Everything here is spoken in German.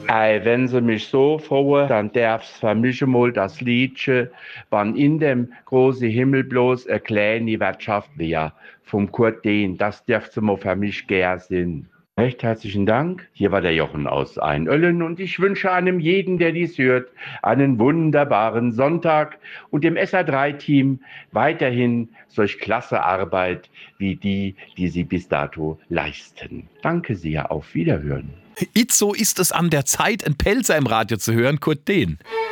Wenn Sie mich so fragen, dann darf's für mich mal das Liedchen, wann in dem großen Himmel bloß eine kleine Wirtschaft wäre, vom Kurt Dehn. Das dürfte mal für mich gern sein. Recht herzlichen Dank. Hier war der Jochen aus Einölen und ich wünsche einem jeden, der dies hört, einen wunderbaren Sonntag und dem SA3-Team weiterhin solch klasse Arbeit wie die, die sie bis dato leisten. Danke sehr, auf Wiederhören. Itzo ist es an der Zeit, ein Pelzer im Radio zu hören, Kurt Dehn.